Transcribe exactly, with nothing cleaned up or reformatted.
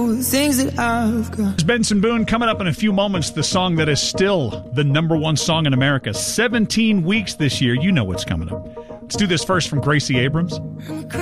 things that I've got. There's Benson Boone coming up in a few moments. The song that is still the number one song in America. seventeen weeks this year. You know what's coming up. Let's do this first from Gracie Abrams.